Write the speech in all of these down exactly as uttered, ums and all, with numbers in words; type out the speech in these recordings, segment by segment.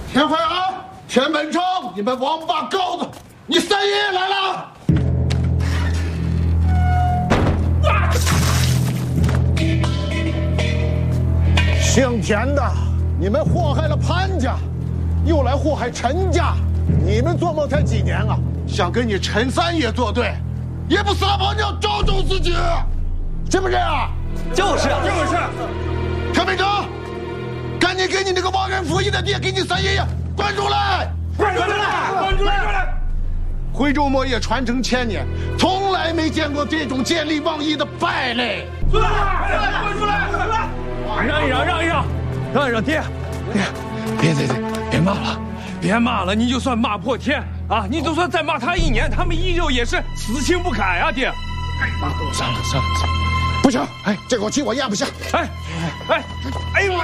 田怀安、田本成，你们王八羔子，你三爷爷来了！姓田的，你们祸害了潘家，又来祸害陈家，你们做梦才几年啊？想跟你陈三爷作对，也不撒泡尿照照自己，是不是啊？ 就是就是。 田本成，赶紧给你那个忘恩负义的爹，给你三爷爷滚出来！ 滚出来！滚出来！ 徽州墨业传承千年，从来没见过这种见利忘义的败类。 出来！滚出来！滚出来！让一让，让一让，让一让，爹，爹，别别别，别骂了，别骂了！你就算骂破天啊，你就算再骂他一年，他们依旧也是死性不改啊，爹。 算了算了算了，不行，哎，这口气我咽不下。 哎哎哎呦我！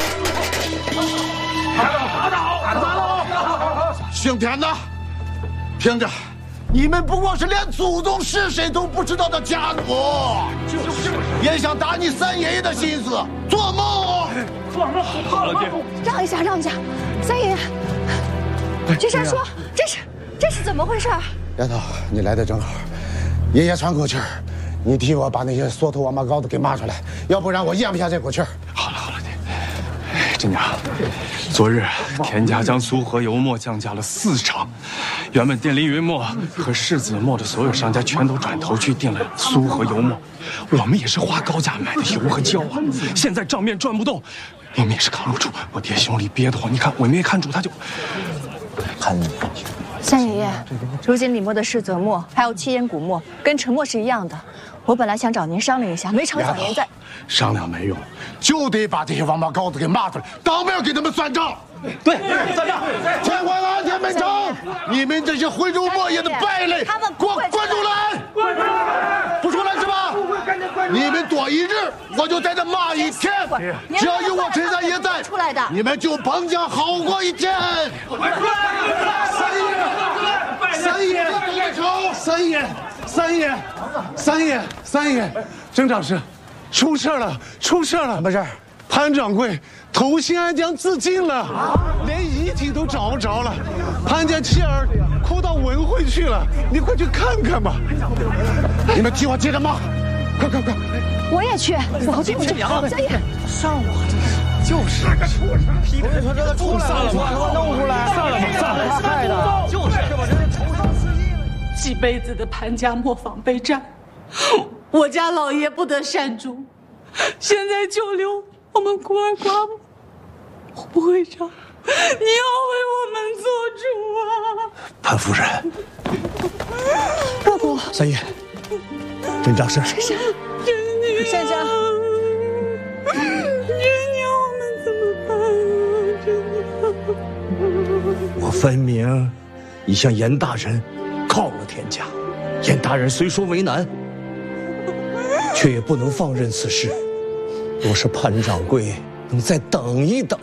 打倒打倒打倒！ 姓田的，听着，你们不过是连祖宗是谁都不知道的家奴，就是也想打你三爷爷的心思，做梦！ 做梦！好了，爹， 让一下，让一下，三爷爷。君山说：“这是这是怎么回事？” 丫头，你来的正好，爷爷喘口气儿，你替我把那些缩头王八羔子给骂出来，要不然我咽不下这口气儿。 好了好了，爹，哎，真娘。昨日，田家将苏和油墨降价了四成，原本订凌云墨和世子墨的所有商家全都转头去订了苏和油墨，我们也是花高价买的油和胶啊，现在账面转不动，我们也是扛不住。我爹心里憋得慌，你看我没看住他就潘三爷爷，如今李墨的世泽墨还有七烟古墨跟陈墨是一样的，我本来想找您商量一下，没成想您在商量没用，就得把这些王八羔子给骂出来，当面给他们算账。 对，算账。 田怀安、田本成，你们这些徽州墨业的败类， 他们给我滚出来！滚出来！不出来是吧？你们多一日，我就在这骂一天。只要有我陈三爷在，你们就甭想好过一天。 三爷，三爷，三爷，三爷，三爷，曾长师，出事了，出事了！ 什么事儿？ 潘掌柜投新安江自尽了，连遗体都找不着了。潘家妻儿哭到文汇去了，你快去看看吧。 你们替我接着骂，快快快！ 我也去，我去，我去。三爷， 上我就是那个畜生，批评他这个出来了，把他弄出来，散了吧，散了，他害的，就是是吧？这是仇杀私义了。 几辈子的潘家磨坊被占，我家老爷不得善终，现在就留我们孤儿寡母。胡会长，你要为我们做主啊！ 潘夫人， 伯伯， 三爷，甄长师， 珊珊， 甄娘， 珊珊， 甄娘，我们怎么办啊？甄娘， 我分明已向严大人告了田家，严大人虽说为难，却也不能放任此事。若是潘掌柜能再等一等，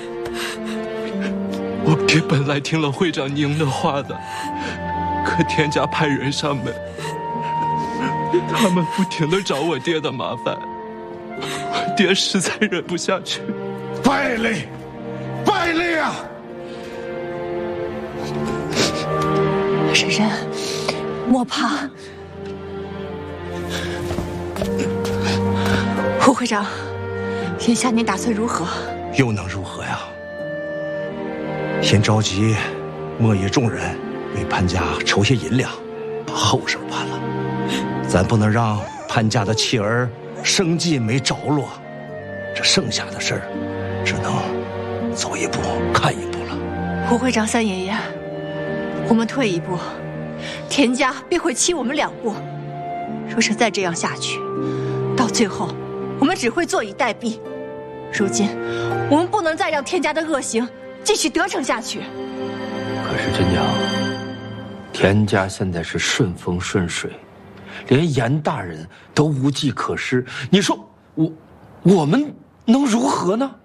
我爹本来听了会长您的话的，可田家派人上门，他们不停地找我爹的麻烦，我爹实在忍不下去。 败类，败类啊！ 珊珊，莫怕。胡会长，眼下您打算如何？ 又能如何呀？先召集墨业众人为潘家筹些银两，把后事办了。咱不能让潘家的妻儿生计没着落，这剩下的事儿，只能走一步看一步了。 胡会长、三爷爷，我们退一步，田家必会欺我们两步。若是再这样下去，到最后我们只会坐以待毙。如今我们不能再让田家的恶行继续得逞下去。 可是甄娘，田家现在是顺风顺水，连严大人都无计可施，你说我我们能如何呢？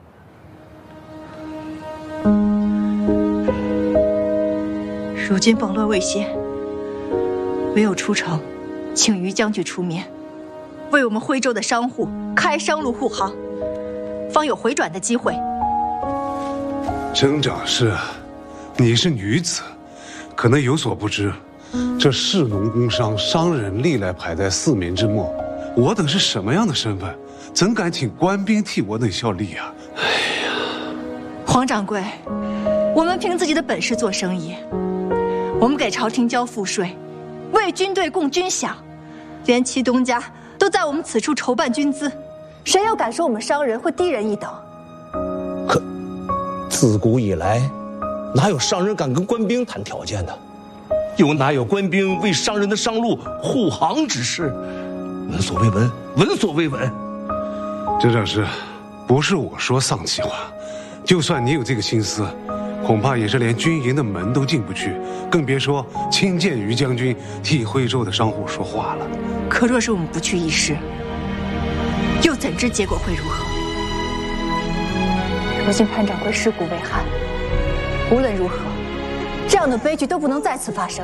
如今崩乱未歇，唯有出城，请于将军出面，为我们徽州的商户开商路护航，方有回转的机会。 曾长是，你是女子，可能有所不知，这士农工商商人历来排在四民之末，我等是什么样的身份，怎敢请官兵替我等效力啊？哎呀， 黄掌柜，我们凭自己的本事做生意，我们给朝廷交赋税，为军队供军饷，连齐东家都在我们此处筹办军资，谁又敢说我们商人会低人一等？ 可自古以来，哪有商人敢跟官兵谈条件的？又哪有官兵为商人的商路护航之事？闻所未闻，闻所未闻。 曾长是，不是我说丧气话，就算你有这个心思，恐怕也是连军营的门都进不去，更别说亲见于将军替徽州的商户说话了。 可若是我们不去议事，又怎知结果会如何？如今潘掌柜尸骨未寒，无论如何，这样的悲剧都不能再次发生。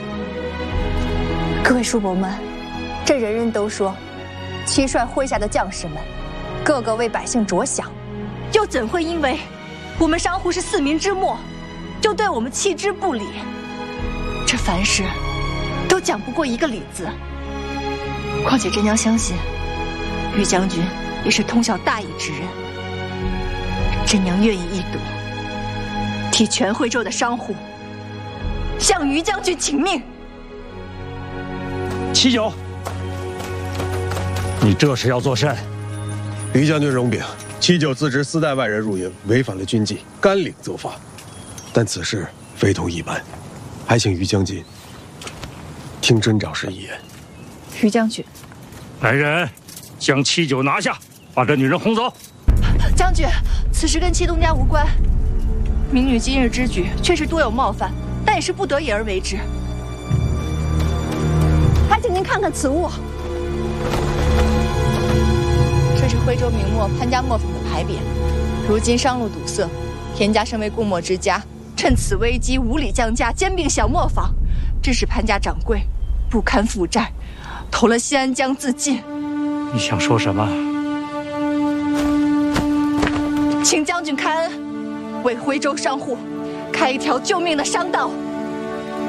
各位叔伯们，这人人都说，齐帅麾下的将士们，个个为百姓着想，又怎会因为我们商户是四民之末，就对我们弃之不理？这凡事都讲不过一个理字。况且朕娘相信，于将军也是通晓大义之人，朕娘愿意一赌，替全徽州的商户向于将军请命。 七九，你这是要做甚？ 于将军容禀，七九自知私带外人入营，违反了军纪，甘领责罚。但此事非同一般，还请于将军听真长师一言。 于将军， 来人，将七九拿下，把这女人轰走。 将军，此事跟七东家无关。民女今日之举确实多有冒犯，但也是不得已而为之。还请您看看此物，这是徽州明末潘家磨坊的牌匾。如今商路堵塞，田家身为供墨之家，趁此危机无理降价，兼并小磨坊，致使潘家掌柜不堪负债，投了西安江自尽。 你想说什么？ 请将军开恩，为徽州商户开一条救命的商道。